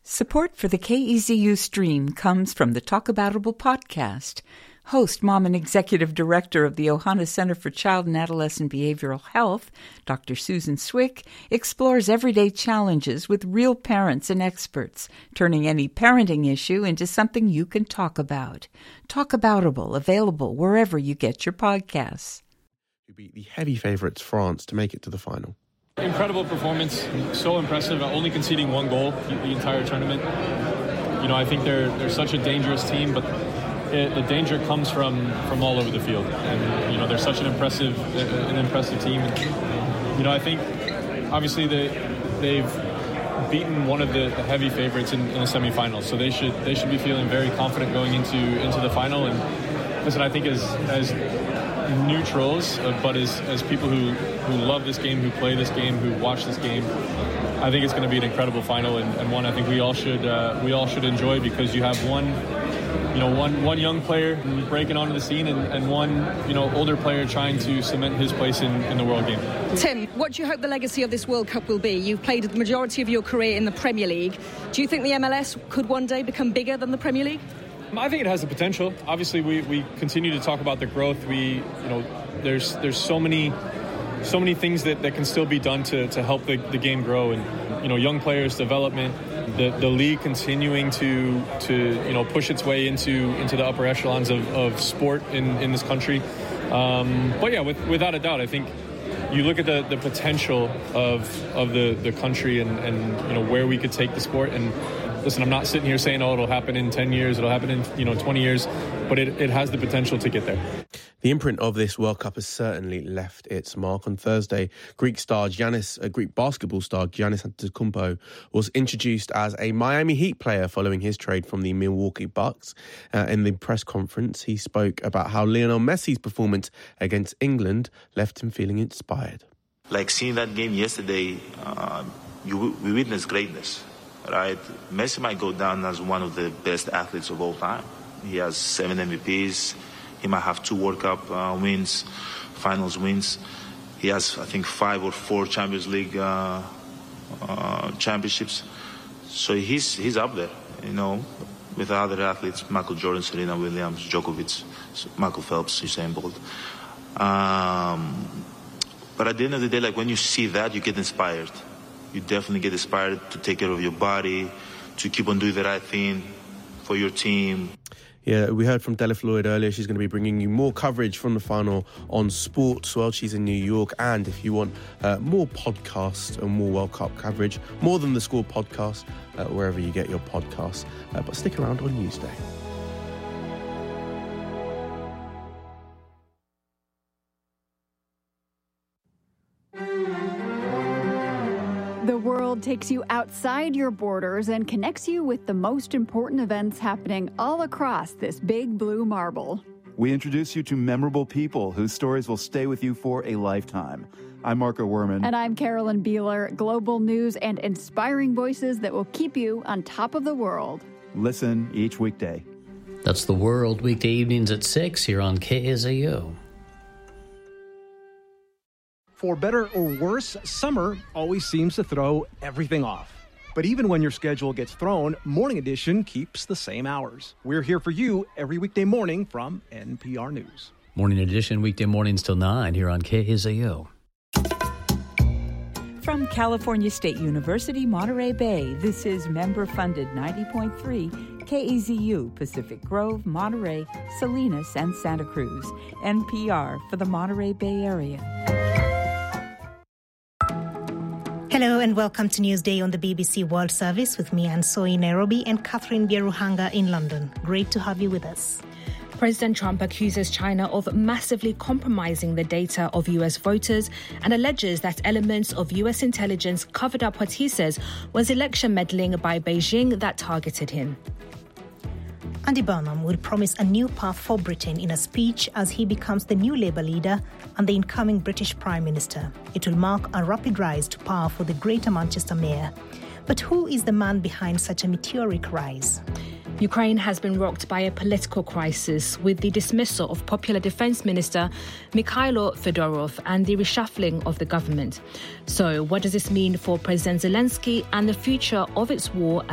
Support for the KEZU stream comes from the Talkaboutable podcast. Host, mom, and executive director of the Ohana Center for Child and Adolescent Behavioral Health, Dr. Susan Swick, explores everyday challenges with real parents and experts, turning any parenting issue into something you can talk about. Talkaboutable, available wherever you get your podcasts. Who beat the heavy favourites France to make it to the final. Incredible performance, so impressive, only conceding one goal the entire tournament. You know, I think they're such a dangerous team, but the danger comes from all over the field. And, you know, they're such an impressive team. And, you know, I think, obviously, they've beaten one of the heavy favorites in the semifinals, so they should be feeling very confident going into the final. And, listen, I think as neutrals, but as people who love this game, who play this game, who watch this game, I think it's going to be an incredible final and one I think we all should enjoy, because you have one young player breaking onto the scene and one older player trying to cement his place in the world game. Tim, what do you hope the legacy of this World Cup will be? You've played the majority of your career in the Premier League. Do you think the MLS could one day become bigger than the Premier League? I think it has the potential. Obviously, we continue to talk about the growth. There's so many things that can still be done to help the game grow, and young players' development, the league continuing to push its way into the upper echelons of sport in this country. But yeah, without a doubt, I think you look at the potential of the country and where we could take the sport. And listen, I'm not sitting here saying, it'll happen in 10 years, it'll happen in 20 years, but it has the potential to get there. The imprint of this World Cup has certainly left its mark. On Thursday, Greek basketball star Giannis Antetokounmpo was introduced as a Miami Heat player following his trade from the Milwaukee Bucks. In the press conference, he spoke about how Lionel Messi's performance against England left him feeling inspired. Like seeing that game yesterday, we witnessed greatness. Right, Messi might go down as one of the best athletes of all time. He has 7 MVPs. He might have 2 World Cup wins, finals wins. He has, I think, 5 or 4 Champions League championships. So he's up there, with other athletes: Michael Jordan, Serena Williams, Djokovic, Michael Phelps, Usain Bolt. But at the end of the day, like when you see that, you get inspired. You definitely get inspired to take care of your body, to keep on doing the right thing for your team. Yeah, we heard from Della Floyd earlier. She's going to be bringing you more coverage from the final on sports while she's in New York. And if you want more podcasts and more World Cup coverage, More Than the Score podcast, wherever you get your podcasts. But stick around on Newsday. The world takes you outside your borders and connects you with the most important events happening all across this big blue marble. We introduce you to memorable people whose stories will stay with you for a lifetime. I'm Marco Werman. And I'm Carolyn Beeler. Global news and inspiring voices that will keep you on top of the world. Listen each weekday. That's The World, weekday evenings at 6 here on KSAO. For better or worse, summer always seems to throw everything off. But even when your schedule gets thrown, Morning Edition keeps the same hours. We're here for you every weekday morning from NPR News. Morning Edition, weekday mornings till 9 here on KSAO. From California State University, Monterey Bay, this is member-funded 90.3 KEZU, Pacific Grove, Monterey, Salinas, and Santa Cruz. NPR for the Monterey Bay Area. Hello and welcome to Newsday on the BBC World Service with me, Anne Soy in Nairobi, and Catherine Bieruhanga in London. Great to have you with us. President Trump accuses China of massively compromising the data of US voters and alleges that elements of US intelligence covered up what he says was election meddling by Beijing that targeted him. Andy Burnham will promise a new path for Britain in a speech as he becomes the new Labour leader and the incoming British Prime Minister. It will mark a rapid rise to power for the Greater Manchester Mayor. But who is the man behind such a meteoric rise? Ukraine has been rocked by a political crisis with the dismissal of Popular Defense Minister Mikhailo Fedorov and the reshuffling of the government. So what does this mean for President Zelensky and the future of its war